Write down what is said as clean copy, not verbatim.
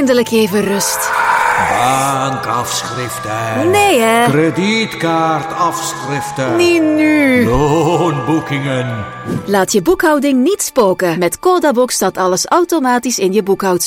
Eindelijk even rust. Bankafschriften. Nee, hè? Kredietkaartafschriften. Niet nu. Loonboekingen. Laat je boekhouding niet spoken. Met Codabox staat alles automatisch in je boekhoudsoftware.